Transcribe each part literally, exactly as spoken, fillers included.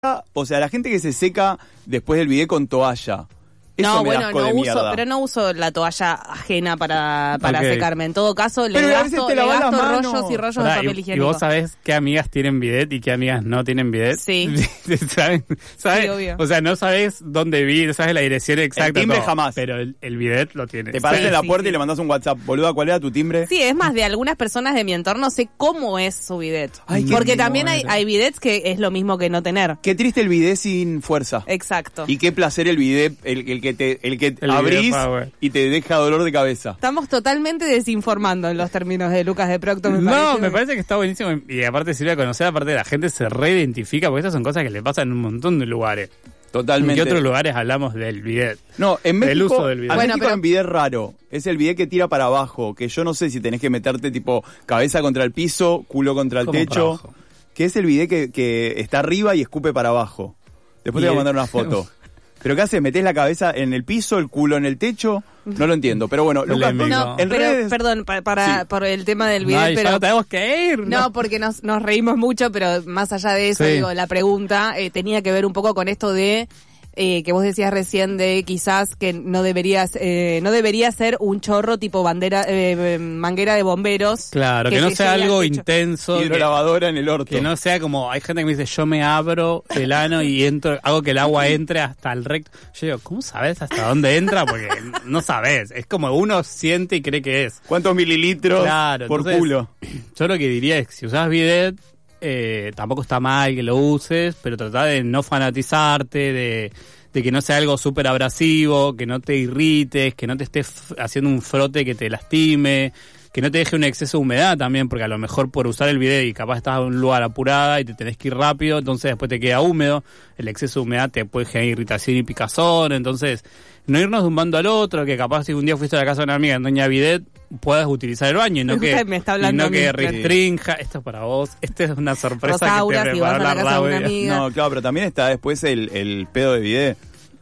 O sea, la gente que se seca después del bidet con toalla. Eso no, me bueno, da asco no de uso, mierda. pero no uso la toalla ajena para, para Okay. secarme. En todo caso, le Pero a veces gasto, te le lavas gasto las manos. rollos y rollos Pará, de papel y, higiénico. y vos sabés qué amigas tienen bidet y qué amigas no tienen bidet. Sí. ¿Sabes? ¿Sabes? Sí, obvio. O sea, no sabés dónde vivir, no sabes la dirección exacta. El timbre todo, jamás. Pero el, el bidet lo tiene. Te paras Sí, en la sí, puerta sí. y le mandás un WhatsApp. Boluda, ¿cuál era tu timbre? Sí, es más, de algunas personas de mi entorno sé cómo es su bidet. Ay, qué Porque lindo también hay, era. hay bidets que es lo mismo que no tener. Qué triste el bidet sin fuerza. Exacto. Y qué placer el bidet, el, el que te el que El abrís bidet power. y te deja dolor de cabeza. Estamos totalmente desinformando en los términos de Lucas de Procto. Me No, parece. me parece que está buenísimo y aparte sirve a conocer, aparte la gente se reidentifica porque estas son cosas que le pasan en un montón de lugares. Totalmente. ¿En qué otros lugares hablamos del bidet? No, en Del México, uso del bidet. a Bueno, México pero- hay un bidet raro. Es el bidet que tira para abajo, que yo no sé si tenés que meterte tipo cabeza contra el piso, culo contra el ¿Cómo para techo. abajo? Que es el bidet que, que está arriba y escupe para abajo. Después te voy a Y- mandar una foto. ¿Pero qué haces? ¿Metés la cabeza en el piso, el culo en el techo? No lo entiendo. Pero bueno, Lucas, Polémico. No, en pero, redes... perdón, pa- para, Sí. por el tema del bidet, Ay, pero... ya no tenemos que ir. No, porque nos, nos reímos mucho, pero más allá de eso, Sí. digo, la pregunta eh, tenía que ver un poco con esto de eh, que vos decías recién de quizás que no deberías eh, no debería ser un chorro tipo bandera eh, manguera de bomberos. Claro, que, no te sea llegue al algo techo. intenso. Que, hidrolavadora en el orto. que no sea como, hay gente que me dice, yo me abro el ano y entro, hago que el agua entre hasta el recto. Yo digo, ¿cómo sabes hasta dónde entra? Porque no sabes. Es como uno siente y cree que es. ¿Cuántos mililitros Claro, por entonces, culo? Yo lo que diría es que si usás bidet, eh, tampoco está mal que lo uses, pero trata de no fanatizarte, de, de que no sea algo súper abrasivo, que no te irrites, que no te estés f- haciendo un frote que te lastime, que no te deje un exceso de humedad también, porque a lo mejor por usar el bidet y capaz estás en un lugar apurada y te tenés que ir rápido, entonces después te queda húmedo, el exceso de humedad te puede generar irritación y picazón, entonces no irnos de un bando al otro, que capaz si un día fuiste a la casa de una amiga en Doña Bidet, puedas utilizar el baño y no que, Me está y hablando no a mí. que restrinja. Esto es para vos, esta es una sorpresa Rosaura, que te si vas a preparó la la casa de una radio. amiga. No, claro, pero también está después el, el pedo de bidet.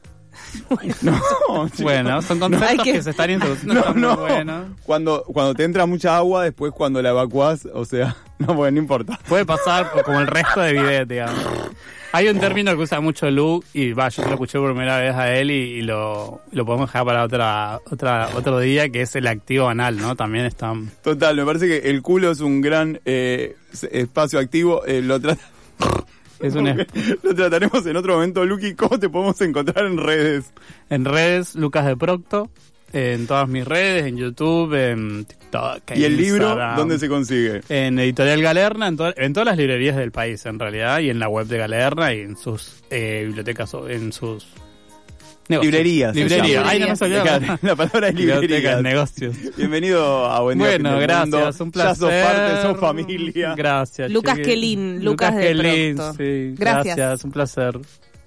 No, chicos. Bueno, son conceptos Hay que... que- se están introduciendo. No, están muy no. buenos. Cuando, cuando te entra mucha agua, después cuando la evacuás, o sea, no, bueno, no importa. Puede pasar por- como el resto de bidet, digamos. Hay un término que usa mucho Lu, y va, yo se lo escuché por primera vez a él y, y lo, lo podemos dejar para otra, otra, otro día, que es el activo anal, ¿no? También está... Total, me parece que el culo es un gran eh, espacio activo. Eh, lo, tra- Es un es- lo trataremos en otro momento. Luqui, ¿cómo te podemos encontrar en redes? en redes, Lucas de Procto, en todas mis redes, en YouTube, en TikTok, en ¿Y el libro Instagram. dónde se consigue? En Editorial Galerna, en, to- en todas las librerías del país, en realidad, y en la web de Galerna y en sus eh, bibliotecas, o en sus negocios. Librerías, se Librerías. llama. Ay, no me salió. Claro, la palabra es Bibliotecas, librerías. negocios. Bienvenido a Buen Día Bueno, Fin del gracias, Mundo. un placer. Ya sos parte, sos familia. Gracias. Lucas chiquis. Quelín, Lucas de Quelín, Procto. sí. Gracias. Gracias, un placer.